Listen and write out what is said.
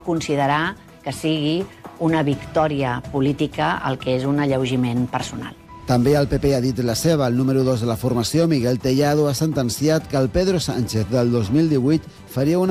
considerar que sigui una victòria política el que és un alleugiment personal. També el PP ha dit la seva. El número 2 de la formació, Miguel Tellado, ha sentenciat que el Pedro Sánchez del 2018 faria una